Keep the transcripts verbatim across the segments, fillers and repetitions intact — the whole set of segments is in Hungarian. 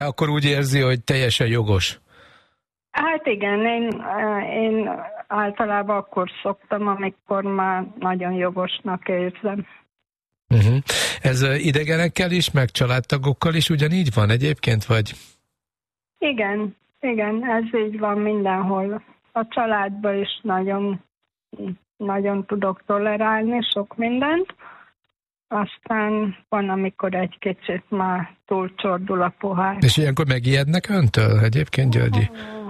Akkor úgy érzi, hogy teljesen jogos. Hát igen, én, én általában akkor szoktam, amikor már nagyon jogosnak érzem. Uh-huh. Ez idegenekkel is, meg családtagokkal is ugyanígy van egyébként, vagy? Igen, igen, ez így van mindenhol. A családban is nagyon, nagyon tudok tolerálni sok mindent. Aztán van, amikor egy kicsit már túlcsordul a pohár. És ilyenkor megijednek öntől egyébként, Györgyi?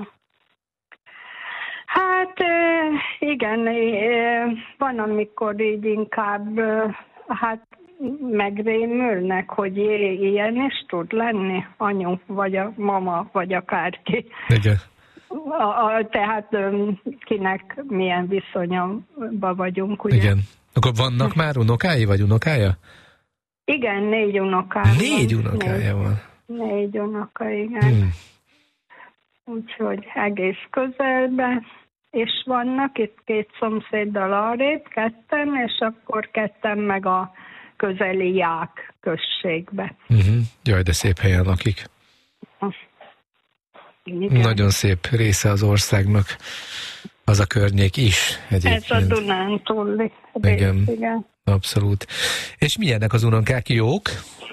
Hát igen, van, amikor így inkább hát megrémülnek, hogy ilyen is tud lenni, anyu, vagy a mama, vagy akárki. Igen. A, a, tehát kinek milyen viszonyban vagyunk, ugye? Igen. Akkor vannak már unokái, vagy unokája? Igen, négy unokája. Négy unokája négy, van. Négy unoka, igen. Hmm. Úgyhogy egész közelben és vannak, itt két szomszéddal arrébb, ketten, és akkor ketten meg a közeli Ják községbe. Uh-huh. Jaj, de szép helyen lakik. Igen. Nagyon szép része az országnak, az a környék is egyébként. Ez a Dunántúli rész, igen. igen. Abszolút. És milyenek az unokák, jók?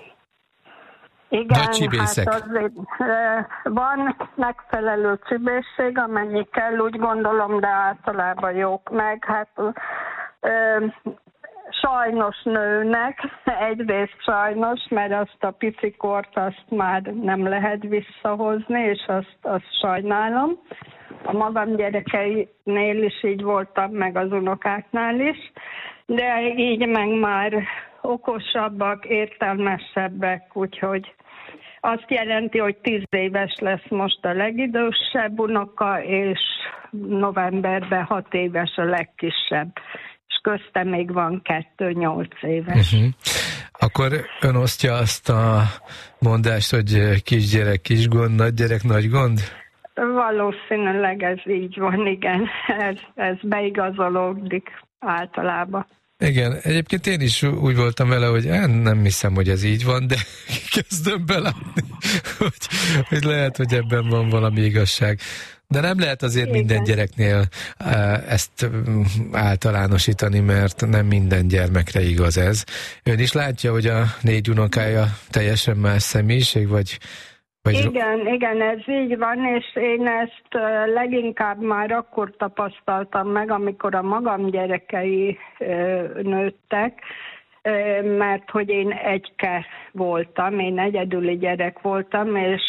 Igen, nagy csibészek? Hát azért van megfelelő csibészség, amennyi kell, úgy gondolom, de általában jók meg. Hát ö, sajnos nőnek, egyrészt sajnos, mert azt a picikort azt már nem lehet visszahozni, és azt, azt sajnálom. A magam gyerekeinél is így voltam, meg az unokáknál is, de így meg már okosabbak, értelmesebbek, úgyhogy azt jelenti, hogy tíz éves lesz most a legidősebb unoka, és novemberben hat éves a legkisebb. És közte még van kettő nyolc éves. Uh-huh. Akkor ön osztja azt a mondást, hogy kisgyerek kis gond, nagygyerek nagy gond? Valószínűleg ez így van, igen. Ez, ez beigazolódik általában. Igen, egyébként én is úgy voltam vele, hogy én nem hiszem, hogy ez így van, de kezdem belátni, hogy, hogy lehet, hogy ebben van valami igazság. De nem lehet azért igen. minden gyereknél ezt általánosítani, mert nem minden gyermekre igaz ez. Ön is látja, hogy a négy unokája teljesen más személyiség, vagy... vagy... Igen, igen, ez így van, és én ezt leginkább már akkor tapasztaltam meg, amikor a magam gyerekei nőttek, mert hogy én egyke voltam, én egyedüli gyerek voltam, és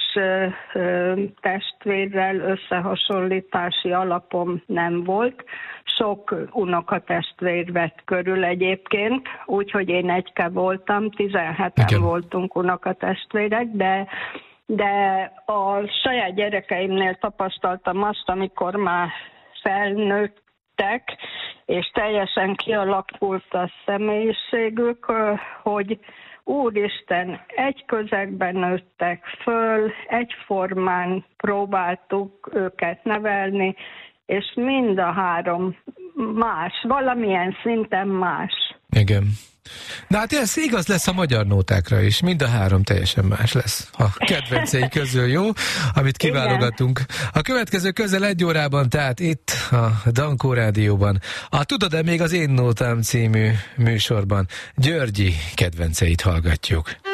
testvérrel összehasonlítási alapom nem volt. Sok unokatestvér vett körül egyébként, úgyhogy én egyke voltam, tizenheten Igen. voltunk unokatestvérek, de de a saját gyerekeimnél tapasztaltam azt, amikor már felnőttek, és teljesen kialakult a személyiségük, hogy úristen, egy közegben nőttek föl, egyformán próbáltuk őket nevelni, és mind a három más, valamilyen szinten más. Igen. De hát ez igaz lesz a magyar nótákra is, mind a három teljesen más lesz. A kedvencei közül, jó? Amit kiválogatunk. A következő közel egy órában, tehát itt a Dankó Rádióban, a Tudod-e még az én nótám című műsorban Györgyi kedvenceit hallgatjuk.